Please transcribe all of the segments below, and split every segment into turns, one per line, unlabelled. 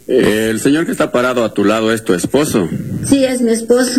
El señor que está parado a tu lado es tu esposo.
Sí, es mi esposo.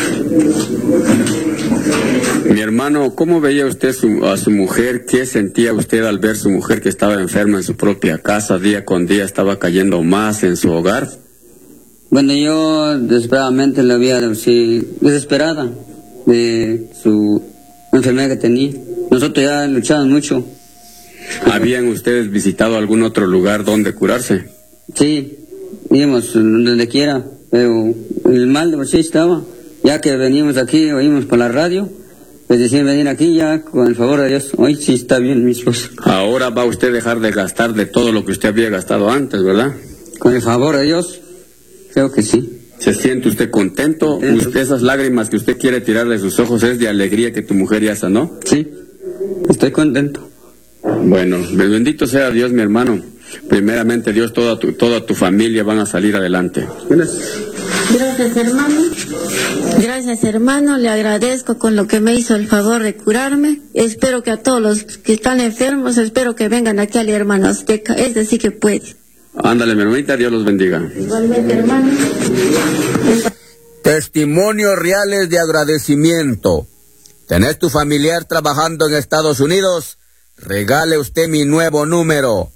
Mi hermano, ¿cómo veía usted a su mujer? ¿Qué sentía usted al ver su mujer que estaba enferma en su propia casa? Día con día estaba cayendo más en su hogar.
Bueno, yo desesperadamente la veía desesperada de su enfermedad que tenía. Nosotros ya luchamos mucho.
¿Habían ustedes visitado algún otro lugar donde curarse?
Sí, íbamos donde quiera, pero el mal de por sí estaba. Ya que venimos aquí, oímos por la radio, pues decían venir aquí ya, con el favor de Dios. Hoy sí está bien, mi esposo.
Ahora va usted a dejar de gastar de todo lo que usted había gastado antes, ¿verdad?
Con el favor de Dios, creo que sí.
¿Se siente usted contento? ¿Usted esas lágrimas que usted quiere tirar de sus ojos es de alegría que tu mujer ya sanó?
Sí, estoy contento.
Bueno, bendito sea Dios, mi hermano. Primeramente Dios, toda tu familia van a salir adelante.
Gracias, hermano. Gracias, hermano. Le agradezco con lo que me hizo el favor de curarme. Espero que a todos los que están enfermos, espero que vengan aquí al hermano Azteca. Es decir, que puede.
Ándale, mi hermanita, Dios los bendiga.
Igualmente, hermano.
Testimonios reales de agradecimiento. ¿Tenés tu familiar trabajando en Estados Unidos? Regale usted mi nuevo número.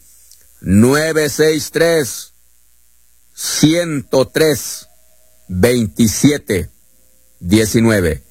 963-103-2719.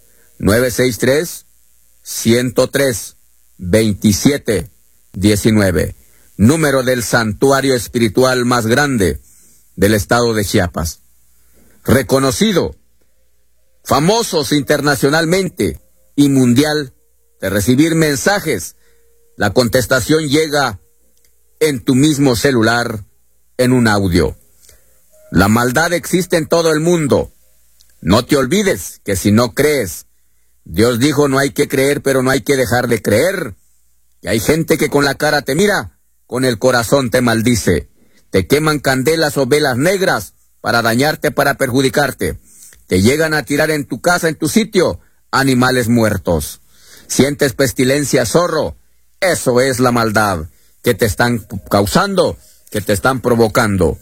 963-103-2719. Número del santuario espiritual más grande del estado de Chiapas. Reconocido, famosos internacionalmente y mundial, de recibir mensajes. La contestación llega en tu mismo celular, en un audio. La maldad existe en todo el mundo. No te olvides que si no crees, Dios dijo no hay que creer, pero no hay que dejar de creer. Y hay gente que con la cara te mira, con el corazón te maldice. Te queman candelas o velas negras para dañarte, para perjudicarte. Te llegan a tirar en tu casa, en tu sitio, animales muertos. Sientes pestilencia, zorro. Eso es la maldad que te están causando, que te están provocando.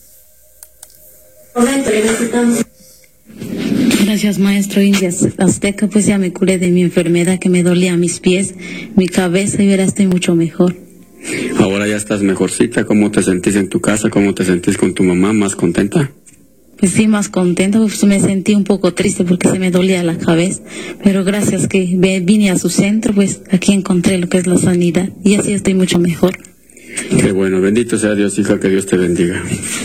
Gracias, maestro India Azteca, pues ya me curé de mi enfermedad que me dolía mis pies, mi cabeza, y ahora estoy mucho mejor.
Ahora ya estás mejorcita. ¿Cómo te sentís en tu casa? ¿Cómo te sentís con tu mamá? ¿Más contenta?
Pues sí, más contenta, pues me sentí un poco triste porque se me dolía la cabeza, pero gracias que vine a su centro, pues aquí encontré lo que es la sanidad y así estoy mucho mejor.
Qué bueno, bendito sea Dios, hija, que Dios te bendiga.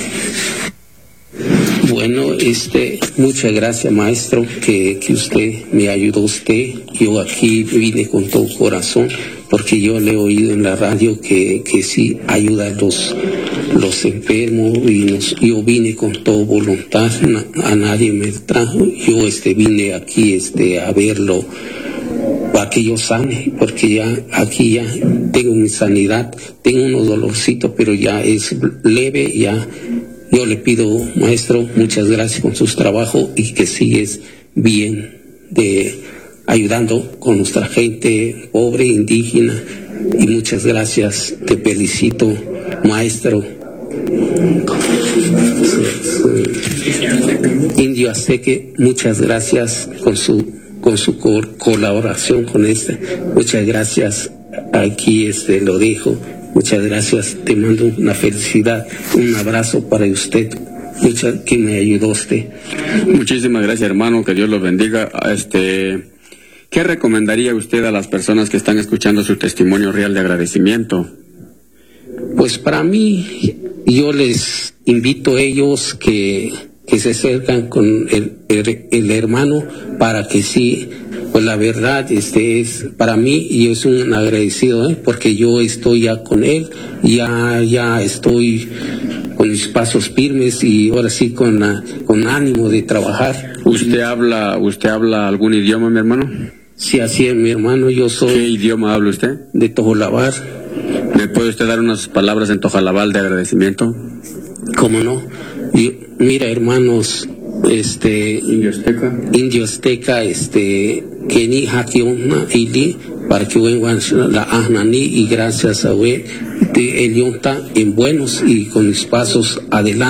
Bueno, muchas gracias, maestro, que usted me ayudó usted. Yo aquí vine con todo corazón, porque yo le he oído en la radio que sí ayuda a los enfermos, y yo vine con toda voluntad, a nadie me trajo. Yo vine aquí a verlo, para que yo sane, porque ya aquí ya tengo mi sanidad, tengo unos dolorcitos, pero ya es leve, ya. Yo le pido, maestro, muchas gracias con sus trabajos y que sigues bien ayudando con nuestra gente pobre, indígena, y muchas gracias, te felicito, maestro. Indio Azteca, muchas gracias con su colaboración con muchas gracias, aquí lo dejo. Muchas gracias, te mando una felicidad, un abrazo para usted, que me ayudó usted.
Muchísimas gracias, hermano, que Dios los bendiga. ¿Qué recomendaría usted a las personas que están escuchando su testimonio real de agradecimiento?
Pues para mí, yo les invito a ellos que se acercan con el hermano, para que sí, pues la verdad, es para mí, y es un agradecido, porque yo estoy ya con él, ya estoy con mis pasos firmes, y ahora sí con ánimo de trabajar.
¿Usted habla algún idioma, mi hermano?
Sí, así es, mi hermano, yo soy...
¿Qué idioma habla usted?
De Tojolabal.
¿Me puede usted dar unas palabras en Tojolabal de agradecimiento?
¿Cómo no? Mira, hermanos, Indio Azteca, Keni Hakiona Ili, para que vengan la Ahnani, y gracias a el Yonta en buenos y con mis pasos adelante.